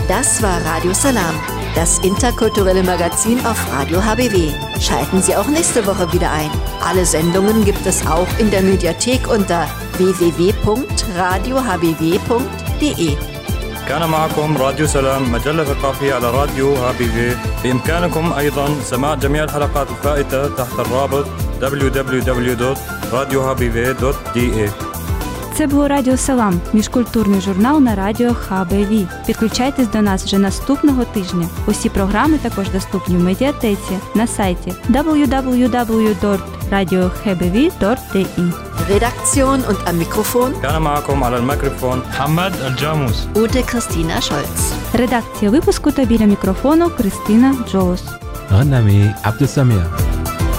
Das war Radio Salam, das interkulturelle Magazin auf Radio HBW. Schalten Sie auch nächste Woche wieder ein. Alle Sendungen gibt es auch in der Mediathek unter www.radiohbw.de. كان معكم راديو سلام مجلة ثقافية على راديو HBW. بإمكانكم أيضا سماع جميع الحلقات الفائتة تحت الرابط www.radiohbw.de. Це було Радіо Салам, міжкультурний журнал на радіо ХБВ. Підключайтесь до нас вже наступного тижня. Усі програми також доступні в медіатеці на сайті www.radiohbw.de. Redaktion und am Mikrofon كان معكم على الميكروفون محمد الجاموس. Ute Christina Scholz. Редакція випуску та біля мікрофону Кристина Джолос. غنمي عبد السميع.